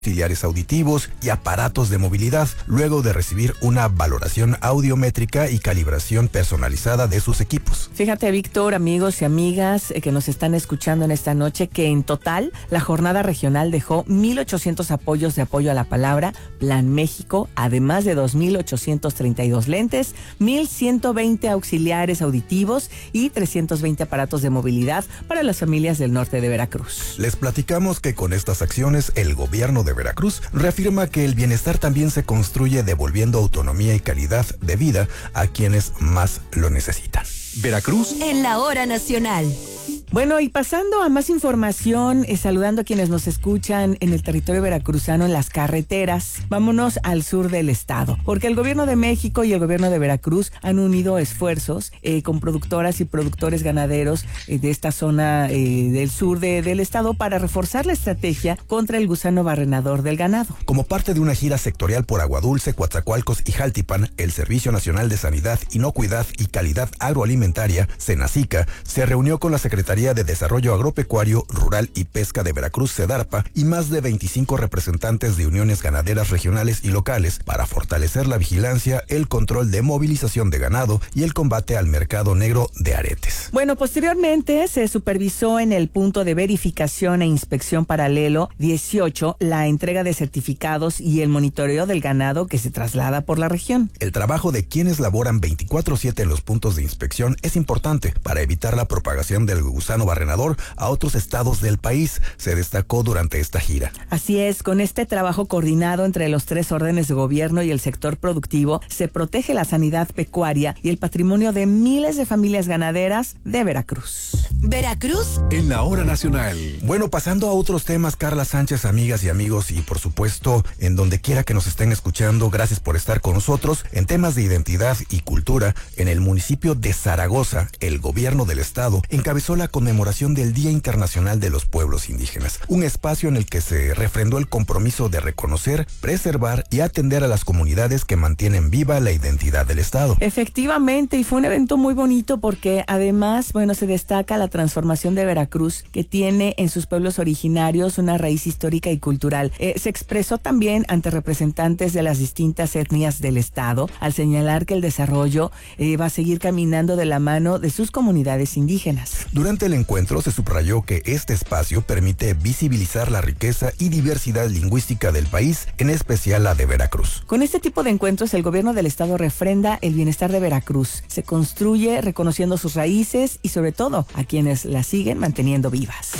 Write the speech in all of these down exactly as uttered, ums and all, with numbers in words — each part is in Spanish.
auxiliares auditivos y aparatos de movilidad, luego de recibir una valoración audiométrica y calibración personalizada de sus equipos. Fíjate, Víctor, amigos y amigas eh, que nos están escuchando en esta noche, que en total la jornada regional dejó mil ochocientos apoyos de apoyo a la palabra Plan México, además de dos mil ochocientos treinta y dos lentes, mil ciento veinte auxiliares auditivos y trescientos veinte aparatos de movilidad para las familias del norte de Veracruz. Les platicamos que con estas acciones el gobierno de Veracruz reafirma que el bienestar también se construye devolviendo autonomía y calidad de vida a quienes más lo necesitan. Veracruz en la hora nacional. Bueno, y pasando a más información, eh, saludando a quienes nos escuchan en el territorio veracruzano, en las carreteras, vámonos al sur del estado, porque el gobierno de México y el gobierno de Veracruz han unido esfuerzos eh, con productoras y productores ganaderos eh, de esta zona eh, del sur de, del estado para reforzar la estrategia contra el gusano barrenador del ganado. Como parte de una gira sectorial por Aguadulce, Coatzacoalcos y Jaltipan, el Servicio Nacional de Sanidad, Inocuidad y Calidad Agroalimentaria, SENACICA, se reunió con la Secretaría de Desarrollo Agropecuario, Rural y Pesca de Veracruz, SEDARPA, y más de veinticinco representantes de uniones ganaderas regionales y locales para fortalecer la vigilancia, el control de movilización de ganado y el combate al mercado negro de aretes. Bueno, posteriormente se supervisó en el punto de verificación e inspección paralelo dieciocho la entrega de certificados y el monitoreo del ganado que se traslada por la región. El trabajo de quienes laboran veinticuatro siete en los puntos de inspección es importante para evitar la propagación del gusano barrenador a otros estados del país, se destacó durante esta gira. Así es, con este trabajo coordinado entre los tres órdenes de gobierno y el sector productivo, se protege la sanidad pecuaria y el patrimonio de miles de familias ganaderas de Veracruz. Veracruz en la hora nacional. Bueno, pasando a otros temas, Carla Sánchez, amigas y amigos, y por supuesto, en donde quiera que nos estén escuchando, gracias por estar con nosotros. En temas de identidad y cultura, en el municipio de Zaragoza, el gobierno del estado encabezó la conmemoración del Día Internacional de los Pueblos Indígenas, un espacio en el que se refrendó el compromiso de reconocer, preservar y atender a las comunidades que mantienen viva la identidad del estado. Efectivamente, y fue un evento muy bonito porque además, bueno, se destaca la transformación de Veracruz, que tiene en sus pueblos originarios una raíz histórica y cultural. Eh, se expresó también ante representantes de las distintas etnias del estado, al señalar que el desarrollo eh, va a seguir caminando de la mano de sus comunidades indígenas. Durante el encuentro se subrayó que este espacio permite visibilizar la riqueza y diversidad lingüística del país, en especial la de Veracruz. Con este tipo de encuentros, el gobierno del estado refrenda el bienestar de Veracruz. Se construye reconociendo sus raíces y sobre todo a quienes las siguen manteniendo vivas.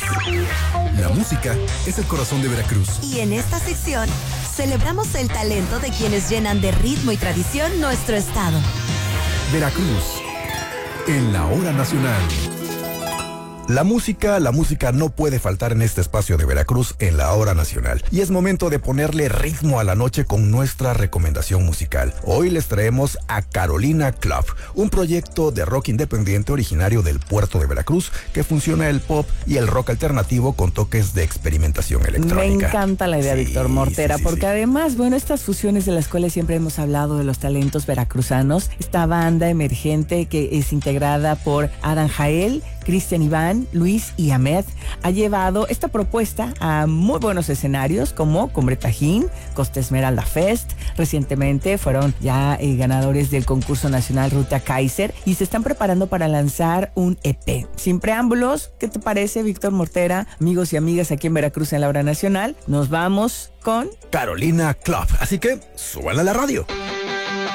La música es el corazón de Veracruz. Y en esta sección celebramos el talento de quienes llenan de ritmo y tradición nuestro estado. Veracruz en la hora nacional. La música, la música no puede faltar en este espacio de Veracruz en la hora nacional. Y es momento de ponerle ritmo a la noche con nuestra recomendación musical. Hoy les traemos a Carolina Club, un proyecto de rock independiente originario del puerto de Veracruz que fusiona el pop y el rock alternativo con toques de experimentación electrónica. Me encanta la idea, sí, Víctor Mortera, sí, sí, porque sí. además, bueno, estas fusiones de las cuales siempre hemos hablado de los talentos veracruzanos, esta banda emergente que es integrada por Adam Jael, Cristian Iván, Luis y Ahmed, ha llevado esta propuesta a muy buenos escenarios como Cumbre Tajín, Costa Esmeralda Fest. Recientemente fueron ya eh, ganadores del concurso nacional Ruta Kaiser y se están preparando para lanzar un E P. Sin preámbulos, ¿qué te parece, Víctor Mortera? Amigos y amigas aquí en Veracruz en la hora nacional, nos vamos con Carolina Club. Así que, súbala a la radio.